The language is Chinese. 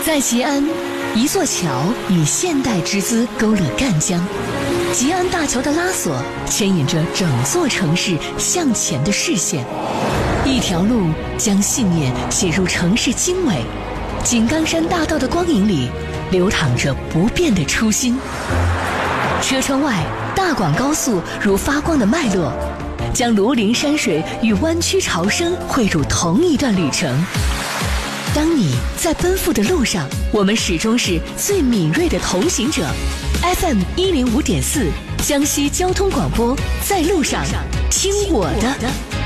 在吉安，一座桥以现代之姿勾勒赣江，吉安大桥的拉索牵引着整座城市向前的视线，一条路将信念写入城市经纬，井冈山大道的光影里流淌着不变的初心。车窗外，大广高速如发光的脉络，将庐陵山水与湾曲潮生汇入同一段旅程。当你在奔赴的路上，我们始终是最敏锐的同行者。FM105.4，江西交通广播，在路上，听我的。